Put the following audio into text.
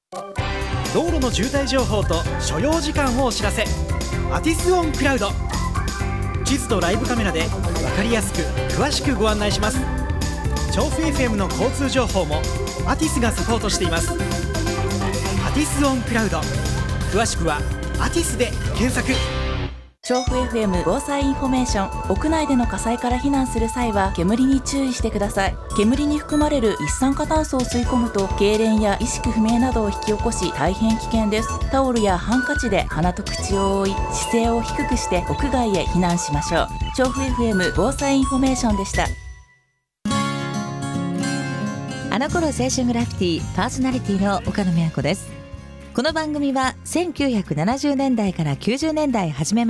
道路の渋滞情報と所要時間をお知らせ。アティスオンクラウド。地図とライブカメラで分かりやすく詳しくご案内します。調布 FM の交通情報もアティスがサポートしています。アティスオンクラウド、詳しくはアティスで検索。 調布 FM 防災インフォメーション。屋内での火災から避難する際は煙に注意してください。煙に含まれる一酸化炭素を吸い込むと痙攣や意識不明などを引き起こし大変危険です。タオルやハンカチで鼻と口を覆い、姿勢を低くして屋外へ避難しましょう。調布 FM 防災インフォメーションでした。 あの頃青春グラフィティパーソナリティの岡野美和子です。この番組は1970年代から90年代初め